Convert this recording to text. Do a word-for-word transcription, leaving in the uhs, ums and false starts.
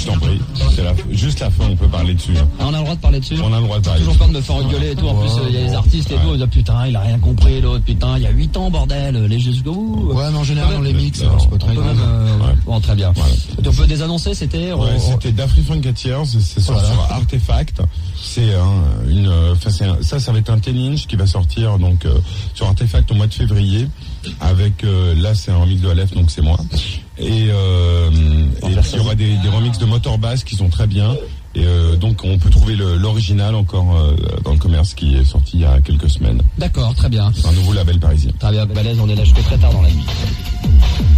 je t'en prie. C'est la, juste la fin, on peut parler dessus. Hein. Ah, on a le droit de parler dessus. On a le droit de parler. Toujours peur de me faire engueuler et tout. En plus, il y a les artistes et tout. On dit putain, il a rien compris l'autre. Putain, il y a huit ans, bordel. Les jusqu'au bout. Ouais, mais en général, on les mixe. Non, c'est pas très On peut grave. même, euh, Ouais. Bon, très bien. Voilà. Donc, on peut désannoncer, c'était. Ouais, on- c'était d'Afrifunketeers, c'est sur, Voilà. sur Artefact. C'est un, une, enfin c'est un, ça, ça va être un ten inch qui va sortir donc euh, sur Artefact au mois de février. Avec euh, là, c'est un remix de Aleph, donc c'est moi. Et euh, et puis, il y aura des, des remixes de Motorbass qui sont très bien. Et euh, donc on peut trouver le, l'original encore euh, dans le commerce qui est sorti il y a quelques semaines. D'accord, très bien. C'est un nouveau label parisien. Très bien, balèze, on est là jusqu'à très tard dans la nuit.